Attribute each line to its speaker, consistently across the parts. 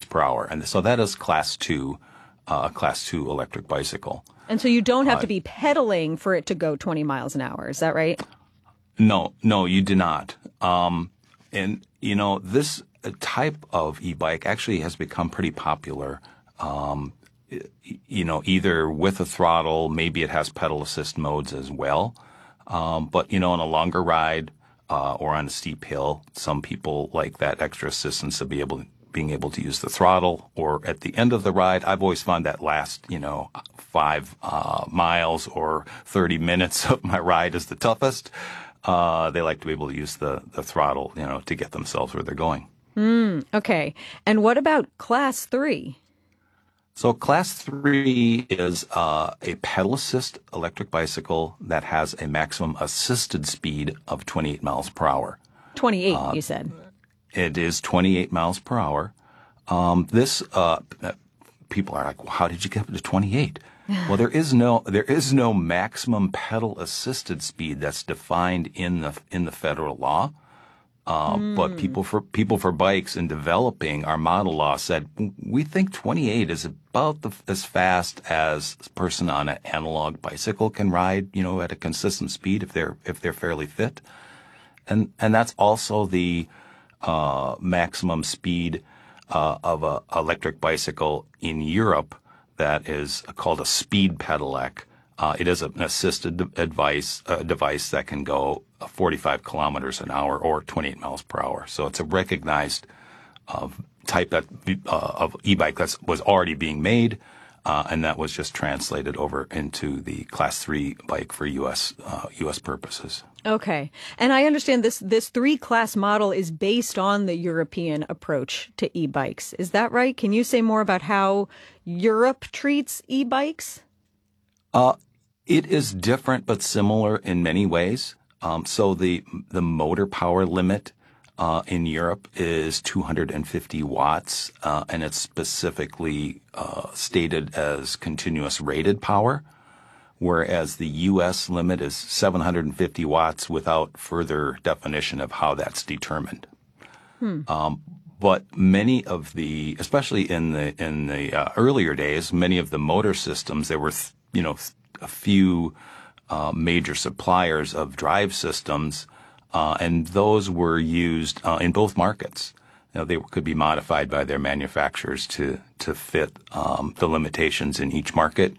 Speaker 1: per hour. And so that is class 2 electric bicycle.
Speaker 2: And so you don't have to be pedaling for it to go 20 miles an hour. Is that right?
Speaker 1: No, you do not. And, this type of e-bike actually has become pretty popular, either with a throttle, maybe it has pedal assist modes as well. But, on a longer ride or on a steep hill, some people like that extra assistance of being able to use the throttle. Or at the end of the ride, I've always found that last, 5 miles or 30 minutes of my ride is the toughest. They like to be able to use the throttle, to get themselves where they're going.
Speaker 2: Okay. And what about class 3?
Speaker 1: So class 3 is a pedal assist electric bicycle that has a maximum assisted speed of 28 miles per hour.
Speaker 2: 28, you said.
Speaker 1: It is 28 miles per hour. People are like, well, how did you get up to 28? Well, there is no maximum pedal assisted speed that's defined in the federal law. But people for bikes in developing our model law said, we think 28 is about as fast as a person on an analog bicycle can ride, at a consistent speed if they're fairly fit. And that's also the maximum speed of a electric bicycle in Europe that is called a speed pedelec. It is an assisted device that can go 45 kilometers an hour or 28 miles per hour. So it's a recognized type of e-bike that was already being made, and that was just translated over into the Class 3 bike for U.S. purposes.
Speaker 2: Okay. And I understand this 3-class model is based on the European approach to e-bikes. Is that right? Can you say more about how Europe treats e-bikes?
Speaker 1: It is different but similar in many ways. So the motor power limit in Europe is 250 watts, and it's specifically stated as continuous rated power, whereas the U.S. limit is 750 watts without further definition of how that's determined. But many of especially in the earlier days, many of the motor systems, there were a few major suppliers of drive systems, and those were used in both markets. They could be modified by their manufacturers to fit the limitations in each market.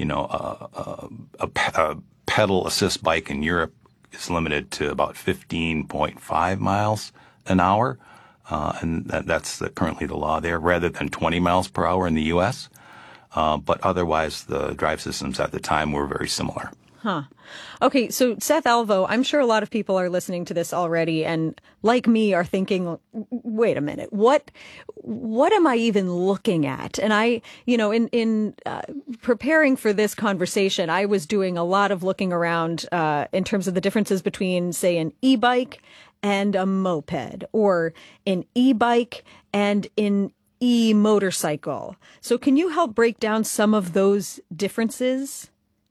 Speaker 1: A pedal assist bike in Europe is limited to about 15.5 miles an hour, and that's currently the law there, rather than 20 miles per hour in the U.S. But otherwise, the drive systems at the time were very similar.
Speaker 2: Huh. Okay, so Seth Alvo, I'm sure a lot of people are listening to this already and, like me, are thinking, wait a minute, what am I even looking at? And I, in preparing for this conversation, I was doing a lot of looking around in terms of the differences between, say, an e-bike and a moped, or an e-bike and an e-motorcycle. So can you help break down some of those differences?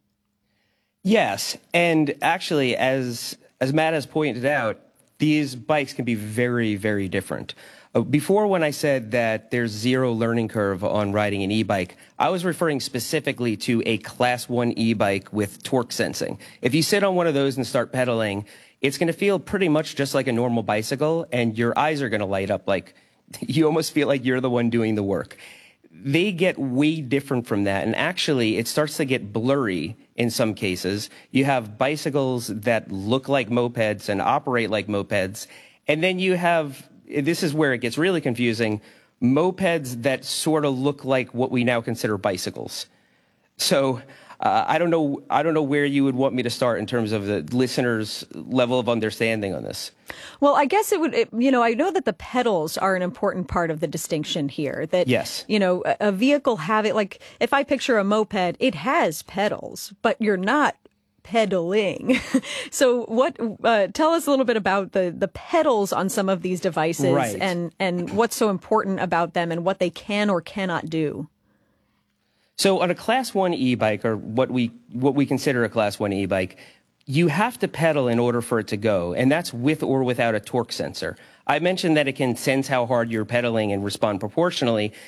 Speaker 3: Yes, and actually, as Matt has pointed out, these bikes can be very, very different. Before, when I said that there's zero learning curve on riding an e-bike, I was referring specifically to a Class 1 e-bike with torque sensing. If you sit on one of those and start pedaling, it's going to feel pretty much just like a normal bicycle, and your eyes are going to light up like you almost feel like you're the one doing the work. They get way different from that, and actually it starts to get blurry in some cases. You have bicycles that look like mopeds and operate like mopeds, and then you have, this is where it gets really confusing, mopeds that sort of look like what we now consider bicycles. So I don't know where you would want me to start in terms of the listener's level of understanding on this.
Speaker 2: Well, I guess I know that the pedals are an important part of the distinction here. That,
Speaker 3: yes,
Speaker 2: a vehicle like if I picture a moped, it has pedals, but you're not pedaling. So tell us a little bit about the pedals on some of these devices,
Speaker 3: right,
Speaker 2: and what's so important about them and what they can or cannot do.
Speaker 3: So on a Class 1 e-bike, or what we consider a Class 1 e-bike, you have to pedal in order for it to go, and that's with or without a torque sensor. I mentioned that it can sense how hard you're pedaling and respond proportionally.